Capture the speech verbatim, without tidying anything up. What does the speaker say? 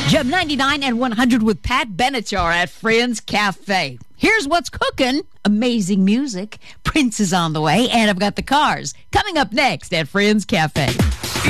Jump ninety-nine and one hundred with Pat Benatar at Friends Cafe. Here's what's cooking. Amazing music. Prince is on the way, and I've got the cars coming up next at Friends Cafe.